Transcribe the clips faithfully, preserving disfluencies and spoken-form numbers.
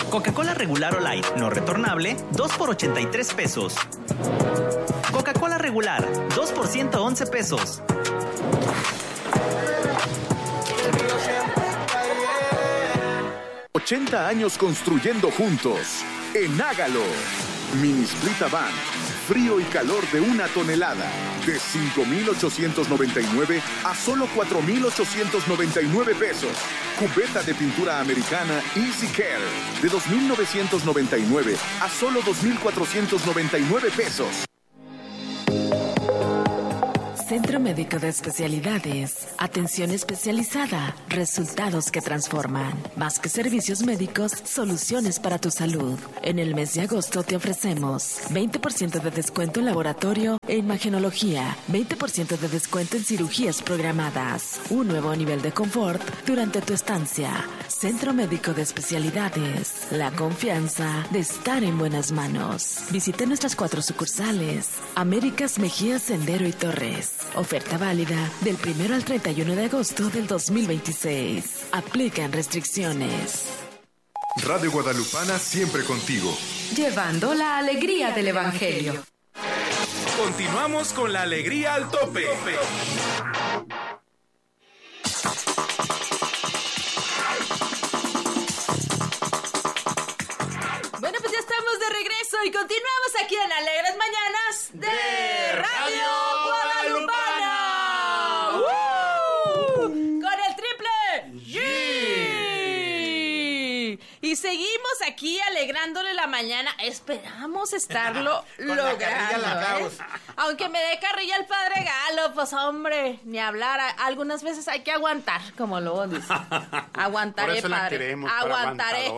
Coca-Cola regular o light, no retornable, dos por ochenta y tres pesos. Coca-Cola regular, dos por ciento once pesos. ochenta años construyendo juntos. En Hágalo. Mini Split Avant. Frío y calor de una tonelada. De cinco mil ochocientos noventa y nueve a solo cuatro mil ochocientos noventa y nueve pesos. Cubeta de pintura americana Easy Care. De dos mil novecientos noventa y nueve a solo dos mil cuatrocientos noventa y nueve pesos. Centro Médico de Especialidades. Atención especializada. Resultados que transforman. Más que servicios médicos, soluciones para tu salud. En el mes de agosto te ofrecemos veinte por ciento de descuento en laboratorio e imagenología. veinte por ciento de descuento en cirugías programadas. Un nuevo nivel de confort durante tu estancia. Centro Médico de Especialidades. La confianza de estar en buenas manos. Visite nuestras cuatro sucursales. Américas, Mejía, Sendero y Torres. Oferta válida del primero al treinta y uno de agosto del dos mil veintiséis. Aplican restricciones. Radio Guadalupana siempre contigo. Llevando la alegría del Evangelio. Continuamos con la alegría al tope. Bueno, pues ya estamos de regreso y continuamos aquí en Alegres Mañanas de, de Radio Guadalupana. ¡Uh! Con el triple G. Y seguimos aquí alegrándole la mañana. Esperamos estarlo logrando. ¿eh? Aunque me dé carrilla el padre Galo, pues hombre, ni hablar. Algunas veces hay que aguantar, como luego dice. Aguantaré, Por eso padre. La queremos, Aguantaré.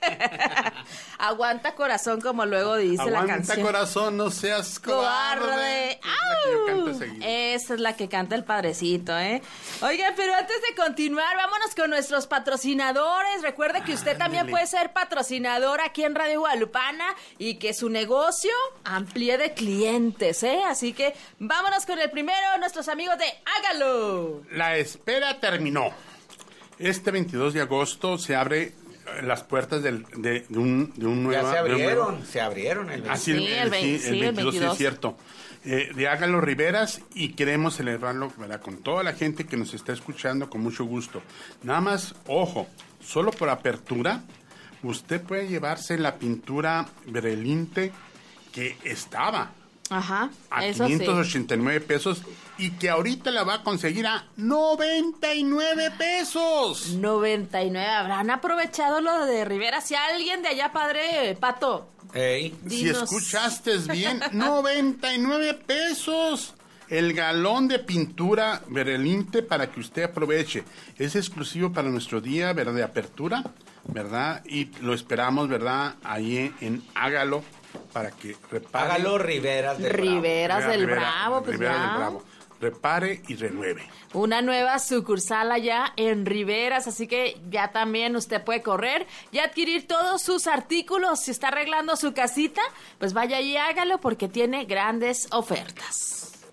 Aguanta corazón, como luego dice Aguanta, la canción. Aguanta corazón, no seas cobarde. cobarde. Esa es la que canta el padrecito, ¿eh? Oiga, pero antes de continuar, vámonos con nuestros patrocinadores. Recuerde que usted también puede ser patrocinador aquí en Radio Guadalupana y que su negocio amplíe de clientes, ¿eh? Así que vámonos con el primero, nuestros amigos de Hágalo. La espera terminó. Este veintidós de agosto se abre las puertas del, de, de un, de un nuevo... Ya se abrieron, nuevo, se abrieron el así, sí, el, veinte, sí, el, sí, el veintidós, veintidós. Sí, es cierto. Eh, de Hágalo Riveras, y queremos celebrarlo, ¿verdad?, con toda la gente que nos está escuchando con mucho gusto. Nada más, ojo, solo por apertura, usted puede llevarse la pintura Berelinte que estaba Ajá, a eso quinientos sí. ochenta y nueve pesos y que ahorita la va a conseguir a noventa y nueve pesos. noventa y nueve. ¿Habrán aprovechado lo de Rivera? Si alguien de allá, padre Pato. Hey. Si escuchaste bien, noventa y nueve pesos. El galón de pintura Berelinte para que usted aproveche. Es exclusivo para nuestro día, ¿verdad?, de apertura, ¿verdad? Y lo esperamos, ¿verdad?, ahí en, en Hágalo para que repare. Hágalo Riveras del Riveras Bravo. del Rivera, Bravo, pues Rivera ya. del Bravo. Repare y renueve. Una nueva sucursal allá en Riveras, así que ya también usted puede correr y adquirir todos sus artículos. Si está arreglando su casita, pues vaya y hágalo porque tiene grandes ofertas.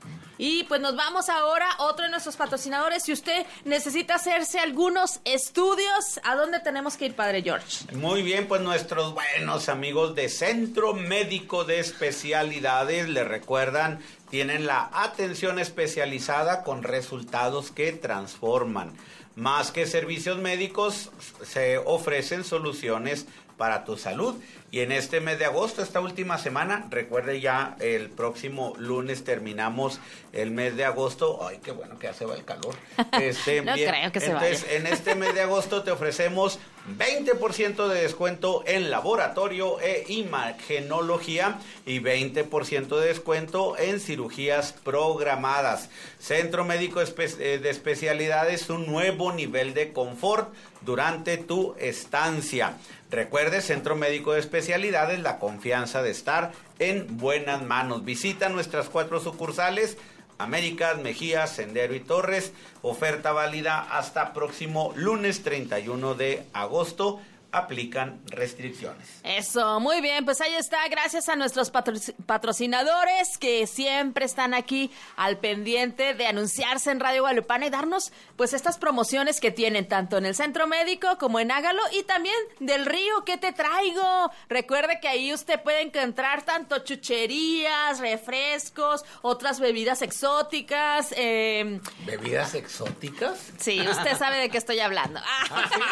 Y pues nos vamos ahora a otro de nuestros patrocinadores. Si usted necesita hacerse algunos estudios, ¿a dónde tenemos que ir, padre George? Muy bien, pues nuestros buenos amigos de Centro Médico de Especialidades, le recuerdan, tienen la atención especializada con resultados que transforman. Más que servicios médicos, se ofrecen soluciones para tu salud. Y en este mes de agosto, esta última semana, recuerde ya, el próximo lunes terminamos el mes de agosto. Ay, qué bueno que ya se va el calor. Este, no bien. creo que se Entonces, vaya. en este mes de agosto te ofrecemos veinte por ciento de descuento en laboratorio e imagenología y veinte por ciento de descuento en cirugías programadas. Centro Médico de Especialidades, un nuevo nivel de confort durante tu estancia. Recuerde, Centro Médico de Especialidades, la confianza de estar en buenas manos. Visita nuestras cuatro sucursales, Américas, Mejía, Sendero y Torres. Oferta válida hasta próximo lunes treinta y uno de agosto. aplican restricciones. Eso, muy bien, pues ahí está, gracias a nuestros patro- patrocinadores que siempre están aquí al pendiente de anunciarse en Radio Guadalupana y darnos pues estas promociones que tienen tanto en el Centro Médico como en Hágalo y también del Río, ¿qué te traigo? Recuerde que ahí usted puede encontrar tanto chucherías, refrescos, otras bebidas exóticas. Eh... ¿Bebidas exóticas? Sí, usted sabe de qué estoy hablando. ¿Ah, sí?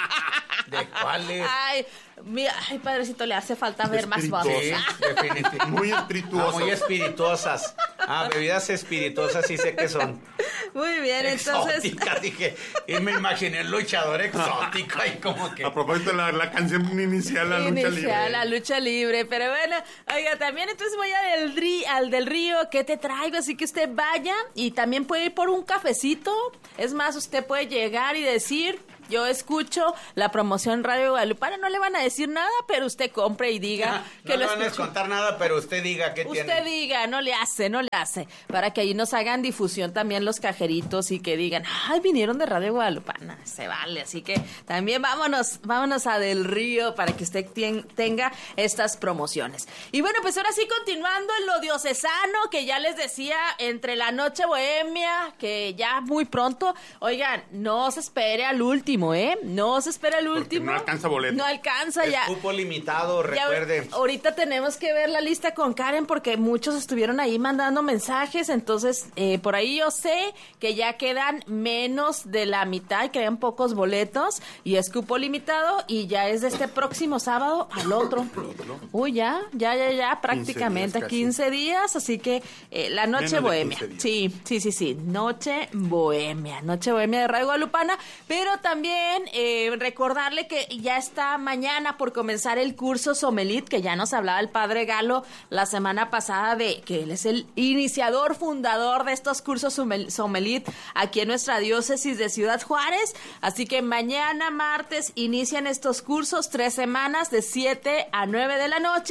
¿De cuáles? Ay, mira, ay, padrecito, le hace falta ver más voz. Sí, definitivamente. Muy espirituosas. Ah, muy espirituosas. Ah, bebidas espirituosas sí sé que son. Muy bien, entonces. Exóticas, dije. Y me imaginé el luchador exótico ahí como que. A propósito, la, la canción inicial, la lucha libre. Inicial, la lucha libre. Pero bueno, oiga, también entonces voy a del ri- al del Río, ¿qué te traigo? Así que usted vaya y también puede ir por un cafecito. Es más, usted puede llegar y decir. Yo escucho la promoción Radio Guadalupana, no le van a decir nada, pero usted compre y diga que no lo le van a escuchó. contar nada, pero usted diga qué Usted tiene. diga, no le hace, no le hace, para que ahí nos hagan difusión también los cajeritos y que digan, ay, vinieron de Radio Guadalupana, se vale, así que también vámonos, vámonos a Del Río para que usted tien- tenga estas promociones. Y bueno, pues ahora sí, continuando en lo diocesano, que ya les decía, entre la noche bohemia, que ya muy pronto, oigan, no se espere al último, ¿eh? No se espere al último. no alcanza boleto. No alcanza Es ya. cupo limitado, Ya, recuerde. ahorita tenemos que ver la lista con Karen porque muchos estuvieron ahí mandando mensajes, entonces eh, por ahí yo sé que ya quedan menos de la mitad, quedan pocos boletos y es cupo limitado y ya es de este próximo sábado al otro. Uy, ya, ya, ya, ya, prácticamente quince días quince días, así que eh, la noche Menos de bohemia. quince días. Sí, sí, sí, sí, noche bohemia, noche bohemia de Radio Guadalupana, pero también eh, recordarle que ya está mañana por comenzar el curso Somelit, que ya nos hablaba el padre Galo la semana pasada de que él es el iniciador, fundador de estos cursos Somel- Somelit aquí en nuestra diócesis de Ciudad Juárez, así que mañana martes inician estos cursos, tres semanas de siete a nueve de la noche,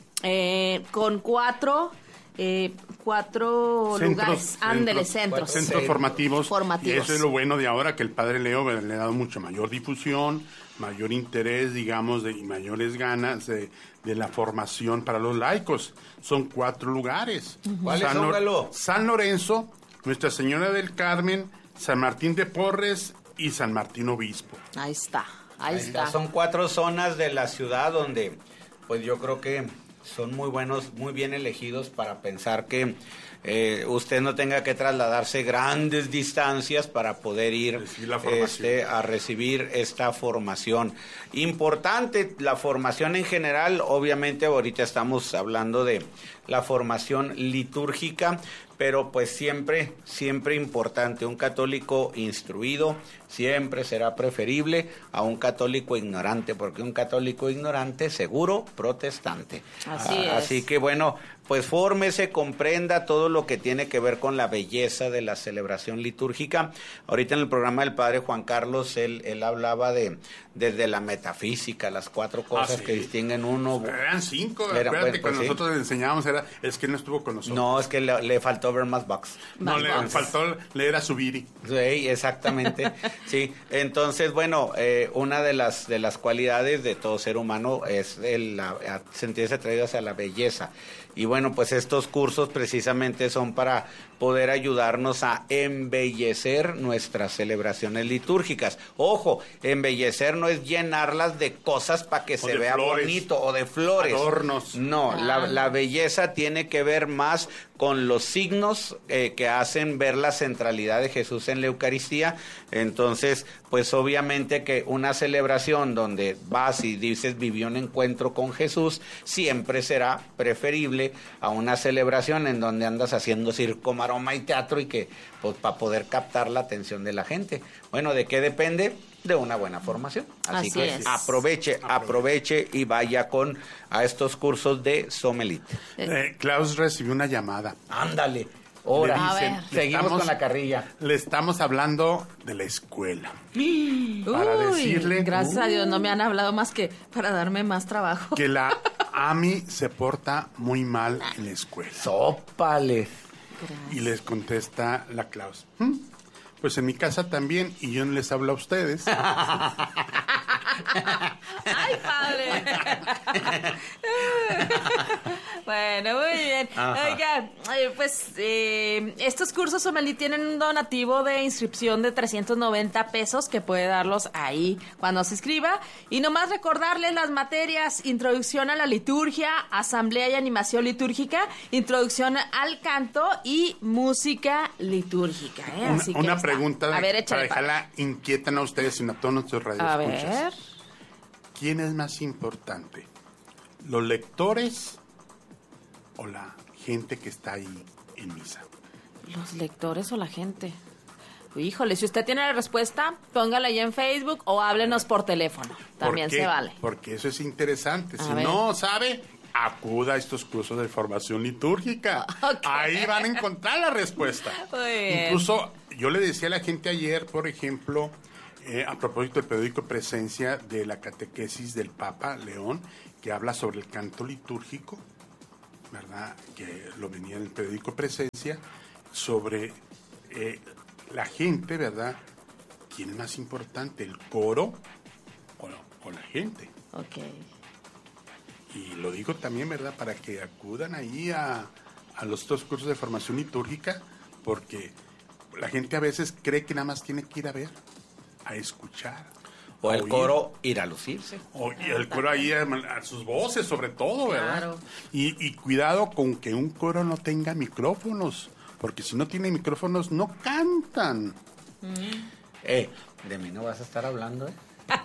eh, con cuatro... Eh, cuatro Centros, lugares, ándele, centros. Centros formativos. Formativos. Y eso es lo bueno de ahora, que el padre Leo le ha dado mucho mayor difusión, mayor interés, digamos, de, y mayores ganas de, de la formación para los laicos. Son cuatro lugares. ¿Cuáles San, son, Lor- Galo? San Lorenzo, Nuestra Señora del Carmen, San Martín de Porres y San Martín Obispo. Ahí está, ahí, Ahí está. Son cuatro zonas de la ciudad donde, pues yo creo que son muy buenos, muy bien elegidos para pensar que eh, usted no tenga que trasladarse grandes distancias para poder ir Recibir la formación. este, a recibir esta formación. Importante la formación en general, obviamente ahorita estamos hablando de la formación litúrgica, pero pues siempre, siempre importante, un católico instruido siempre será preferible a un católico ignorante, porque un católico ignorante seguro protestante. Así Ah, es. Así que bueno, pues fórmese, comprenda todo lo que tiene que ver con la belleza de la celebración litúrgica. Ahorita en el programa del padre Juan Carlos, él, él hablaba de desde la metafísica, las cuatro cosas Ah, sí. que distinguen uno. Eran cinco, Era, acuérdate, pues, cuando sí. nosotros le enseñábamos, era, es que él no estuvo con nosotros. No, es que le, le faltó ver más box. No, le Vamos. faltó leer a Zubiri. Sí, exactamente. Sí, entonces, bueno, eh, una de las de las cualidades de todo ser humano es el la- a sentirse atraído hacia la belleza. Y bueno, pues estos cursos precisamente son para poder ayudarnos a embellecer nuestras celebraciones litúrgicas. Ojo, embellecer no es llenarlas de cosas para que O se de vea flores, bonito o de flores. adornos. No, Ah. la, la belleza tiene que ver más con los signos eh, que hacen ver la centralidad de Jesús en la Eucaristía. Entonces, pues obviamente que una celebración donde vas y dices vivió un encuentro con Jesús, siempre será preferible a una celebración en donde andas haciendo circo, maroma y teatro y que, pues, para poder captar la atención de la gente. Bueno, ¿de qué depende? De una buena formación. Así, Así que es. aproveche, aproveche y vaya con a estos cursos de Somelit. Eh, Klaus recibió una llamada. Ándale. Le Ahora, A ver. le seguimos estamos- con la carrilla. Le estamos hablando de la escuela. Para Uy, decirle gracias a Dios no me han hablado más que para darme más trabajo. que la AMI se porta muy mal en la escuela. Sópales. Y les contesta la Klaus. "¿Mm? Pues en mi casa también, y yo no les hablo a ustedes. ¡Ay, padre! Bueno, muy bien. Ajá. Oiga, eh, pues eh, estos cursos, Omelí, tienen un donativo de inscripción de trescientos noventa pesos que puede darlos ahí cuando se inscriba. Y nomás recordarles las materias: introducción a la liturgia, asamblea y animación litúrgica, introducción al canto y música litúrgica. ¿eh? Una, Así que una está. pregunta A ver, para échale, dejarla inquietan a ustedes y a todos nuestros A radioescuchas. ver. ¿Quién es más importante? ¿Los lectores o la gente que está ahí en misa? ¿Los lectores o la gente? Híjole, si usted tiene la respuesta, póngala ahí en Facebook o háblenos por teléfono. También ¿Por qué? se vale. Porque eso es interesante. A Si ver. no sabe, acuda a estos cursos de formación litúrgica. Ok. Ahí van a encontrar la respuesta. Muy bien. Incluso yo le decía a la gente ayer, por ejemplo, eh, a propósito del periódico Presencia, de la catequesis del Papa León, que habla sobre el canto litúrgico, ¿verdad? Que lo venía en el periódico Presencia, sobre eh, la gente, ¿verdad? ¿Quién es más importante, el coro o, o la gente? Ok. Y lo digo también, ¿verdad? Para que acudan ahí a, a los dos cursos de formación litúrgica, porque la gente a veces cree que nada más tiene que ir a ver, a escuchar. O a el oír. coro ir a lucirse. O y el coro ahí a, a sus voces, sobre todo, ¿verdad? Claro. Y, y cuidado con que un coro no tenga micrófonos, porque si no tiene micrófonos no cantan. Eh, de mí no vas a estar hablando, ¿eh?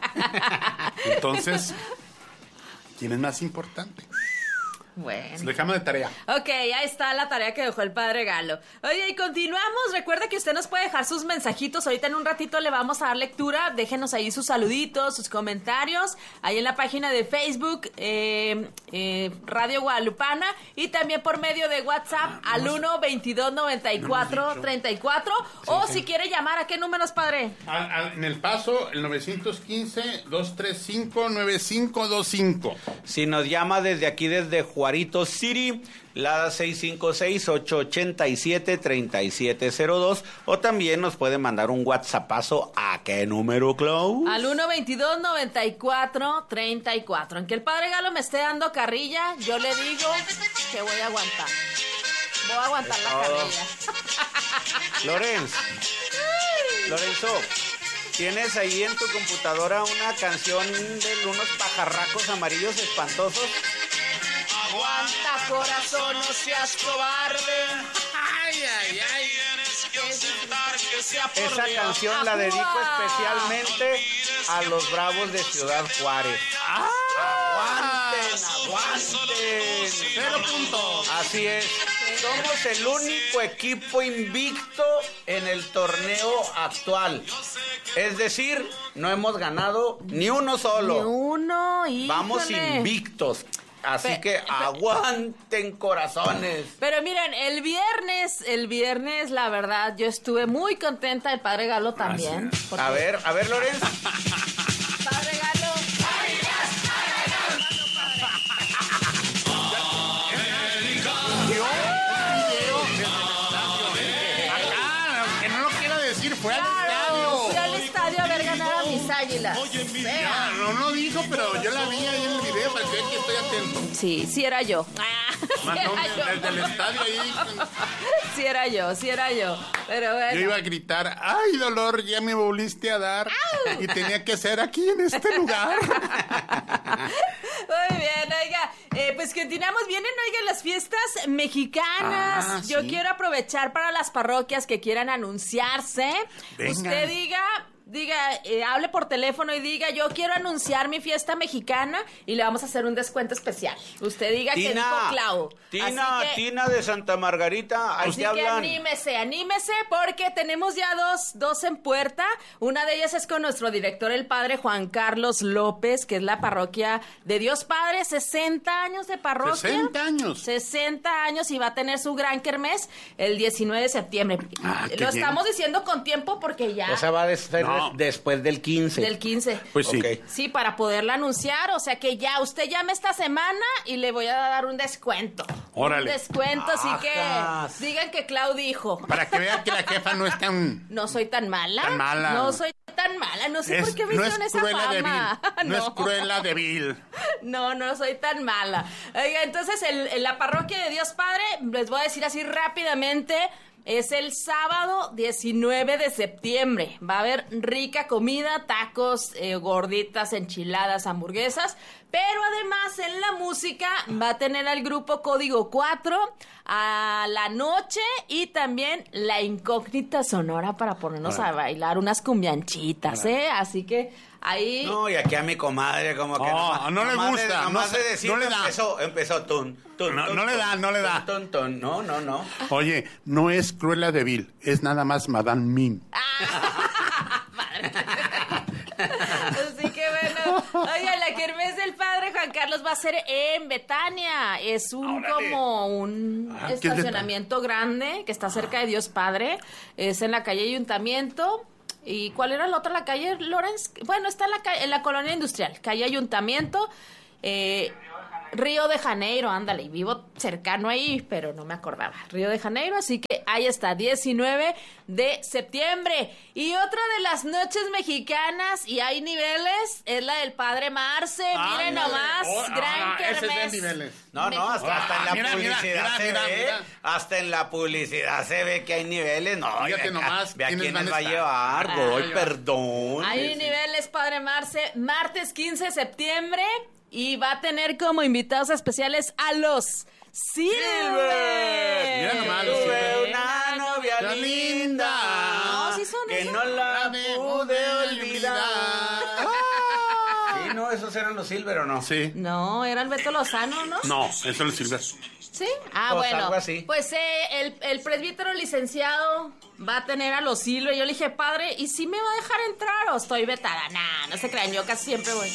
Entonces, ¿quién es más importante? Bueno. Se lo dejamos de tarea. Ok, ahí está la tarea que dejó el padre Galo. Oye, y continuamos. Recuerda que usted nos puede dejar sus mensajitos. Ahorita en un ratito le vamos a dar lectura. Déjenos ahí sus saluditos, sus comentarios. Ahí en la página de Facebook, eh, eh, Radio Guadalupana. Y también por medio de WhatsApp Ah, al uno veintidós noventa y cuatro treinta y cuatro. O si quiere llamar, ¿a qué números, padre? Al- al- en El Paso, el nueve uno cinco, dos tres cinco, nueve cinco dos cinco. Si nos llama desde aquí, desde Juarito City, la seis cinco seis, ocho ocho siete, tres siete cero dos, o también nos puede mandar un WhatsAppazo. ¿A qué número, Clau? Al uno veintidós noventa y cuatro treinta y cuatro. En que el padre Galo me esté dando carrilla, yo le digo que voy a aguantar. Voy a aguantar la carrilla. Lorenzo, Lorenzo, ¿tienes ahí en tu computadora una canción de unos pajarracos amarillos espantosos? Aguanta, corazón, no seas cobarde. Ay, ay, ay. Esa canción la dedico especialmente a los Bravos de Ciudad Juárez. ¡Aguanten, aguanten! Cero puntos. Así es. Somos el único equipo invicto en el torneo actual. Es decir, no hemos ganado ni uno solo. Ni uno, híjole. Vamos invictos. Así Pe- que pe- aguanten, corazones. Pero miren, el viernes, el viernes, la verdad, yo estuve muy contenta, el padre Galo también. porque- A ver, a ver, Lorenzo. Padre Galo. Acá, que no lo quiera decir, fue al Claro, estadio. fui al estadio a ver ganar a mis águilas. Ya, no lo dijo, pero yo la vi ahí en el video, para que vean que estoy atento. Sí, sí era yo. Ah, sí Más no, era yo. desde el estadio ahí. Sí era yo, sí era yo. Pero bueno. Yo iba a gritar, ay, dolor, ya me volviste a dar. Y tenía que ser aquí, en este lugar. Muy bien, oiga, eh, pues continuamos. Vienen, oiga, las fiestas mexicanas. Ah, Yo sí. quiero aprovechar para las parroquias que quieran anunciarse. Venga. Usted diga... Diga, eh, hable por teléfono y diga, yo quiero anunciar mi fiesta mexicana y le vamos a hacer un descuento especial. Usted diga que dijo Tina, Clau. Tina, Así que- Tina de Santa Margarita, ahí Así te que hablan. anímese, anímese, porque tenemos ya dos, dos en puerta. Una de ellas es con nuestro director, el padre Juan Carlos López, que es la parroquia de Dios Padre, sesenta años de parroquia. sesenta años. sesenta años y va a tener su gran kermés el diecinueve de septiembre. Ah, qué Lo bien. estamos diciendo con tiempo porque ya... O sea, va a ser No. después del quince. del quince. Pues sí. Ok. Sí, para poderla anunciar, o sea que ya usted llame esta semana y le voy a dar un descuento. Órale. Un descuento, así Ajas. que digan que Clau dijo. Para que vean que la jefa no es tan... No soy tan mala. Tan mala. No soy tan tan mala, no sé Es- por qué me no hicieron es esa Cruella de fama. Vil, no es Cruella de Vil. No, no soy tan mala. Oiga, entonces el- en la parroquia de Dios Padre, les voy a decir así rápidamente, es el sábado diecinueve de septiembre. Va a haber rica comida, tacos, eh, gorditas, enchiladas, hamburguesas. Pero además en la música va a tener al grupo Código cuatro a la noche y también la incógnita sonora para ponernos a bailar unas cumbianchitas, ¿eh? Así que ahí... No, y aquí a mi comadre como que... Oh, nomás- no le nomás gusta, de- no nomás se- de decir, no le da. Empezó, empezó tun, tun, No, tun, no le tun, da, no le da. tun, tun, no, no, no. Oye, no es Cruella de Vil, es nada más Madame Mim. Padre. Así que bueno, oiga, la kermés del Padre Juan Carlos va a ser en Betania. Es un Órale. como un Ah, ¿qué es estacionamiento grande que está cerca de Dios Padre. Es en la calle Ayuntamiento. ¿Y cuál era la otra? La calle Lorenz. Bueno, está en la calle, en la colonia industrial, calle Ayuntamiento. Eh, Río de Janeiro, ándale, y vivo cercano ahí, pero no me acordaba. Río de Janeiro, así que ahí está, diecinueve de septiembre. Y otra de las noches mexicanas, y hay niveles, es la del Padre Marce. Ah, Miren mira, nomás, oh, gran ah, ese es de kermés. niveles. No, no, hasta, hasta en la Mira, mira, publicidad mira, se mira, ve, mira. hasta en la publicidad se ve que hay niveles. No, Fíjate ve acá, nomás, ve a ¿quiénes quién van les a va a estar? llevar, Ah, voy, ya. perdón. Hay niveles, Padre Marce, martes quince de septiembre, y va a tener como invitados especiales a los Silver. Mira nomás, los Tuve Silver. una novia Qué linda, linda. No, sí son que esos. no la de pude olvidar. olvidar. Sí, no, esos eran los Silver, ¿o no? Sí. No, era el Beto Lozano, ¿no? No, eso lo sirve. ¿Sí? Ah, Pues, bueno. algo así. Pues eh, el, el presbítero licenciado va a tener a los Silver. Yo le dije, padre, ¿y si me va a dejar entrar o estoy vetada? Nah, no se crean, yo casi siempre voy.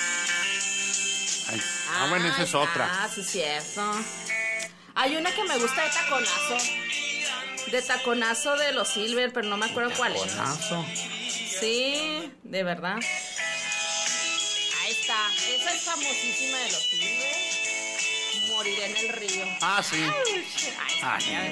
Ay, ah, bueno, esa es otra. Ah, sí, cierto. Hay una que me gusta de taconazo. De taconazo de los Silver, pero no me acuerdo cuál es. Taconazo. Sí, de verdad. Ahí está. Esa es famosísima de los Silver. Moriré en el río. Ah, sí. Ay, Ay, ya